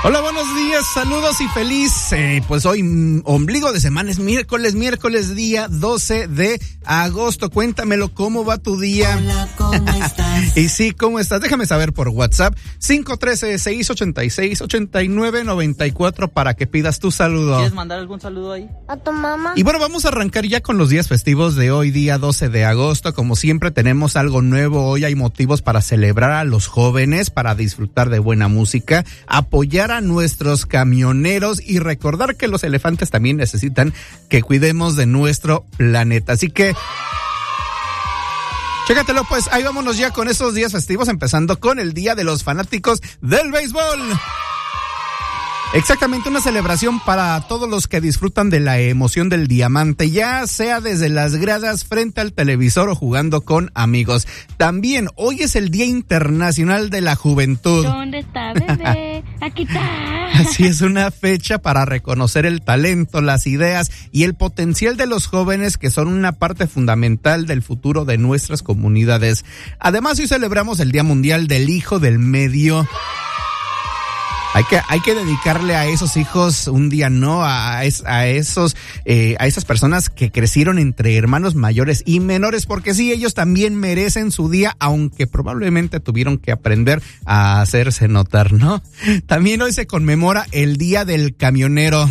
Hola, buenos días, saludos y feliz, pues hoy ombligo de semana, es miércoles día 12 de agosto, cuéntamelo, ¿cómo va tu día? Hola, ¿cómo estás? Y sí, ¿cómo estás? Déjame saber por WhatsApp, 513-686-8994 para que pidas tu saludo. ¿Quieres mandar algún saludo ahí? ¿A tu mamá? Y bueno, vamos a arrancar ya con los días festivos de hoy, día 12 de agosto. Como siempre tenemos algo nuevo, hoy hay motivos para celebrar a los jóvenes, para disfrutar de buena música, apoyar a nuestros camioneros y recordar que los elefantes también necesitan que cuidemos de nuestro planeta. Así que chécatelo, pues ahí vámonos ya con esos días festivos, empezando con el Día de los Fanáticos del Béisbol. Exactamente, una celebración para todos los que disfrutan de la emoción del diamante, ya sea desde las gradas, frente al televisor o jugando con amigos. También hoy es el Día Internacional de la Juventud. ¿Dónde está, bebé? Aquí está. Así es, una fecha para reconocer el talento, las ideas y el potencial de los jóvenes, que son una parte fundamental del futuro de nuestras comunidades. Además, hoy celebramos el Día Mundial del Hijo del Medio. Hay que dedicarle a esos hijos un día, ¿no? A esas personas que crecieron entre hermanos mayores y menores, porque sí, ellos también merecen su día, aunque probablemente tuvieron que aprender a hacerse notar, ¿no? También hoy se conmemora el Día del Camionero.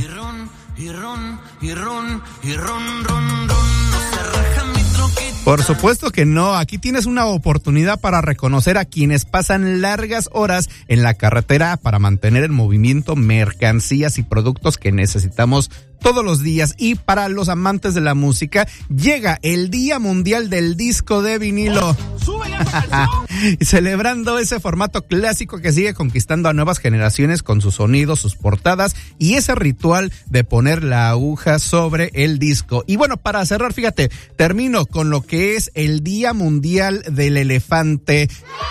Por supuesto que no, aquí tienes una oportunidad para reconocer a quienes pasan largas horas en la carretera para mantener en movimiento mercancías y productos que necesitamos todos los días. Y para los amantes de la música, llega el Día Mundial del Disco de Vinilo. Celebrando ese formato clásico que sigue conquistando a nuevas generaciones con sus sonidos, sus portadas y ese ritual de poner la aguja sobre el disco. Y bueno, para cerrar, fíjate, termino con lo que es el Día Mundial del Elefante.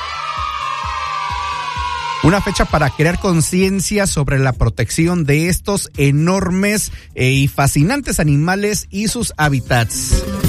Una fecha para crear conciencia sobre la protección de estos enormes y fascinantes animales y sus hábitats.